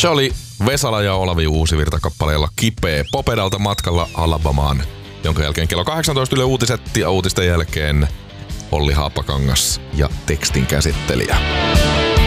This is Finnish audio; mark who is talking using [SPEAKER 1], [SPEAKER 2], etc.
[SPEAKER 1] Se oli Vesala ja Olavi Uusivirta kappaleella Kipeä Popedalta matkalla Alabamaan, jonka jälkeen kello 18 Yle Uutiset ja uutisten jälkeen Olli Haapakangas ja tekstin käsittelijä.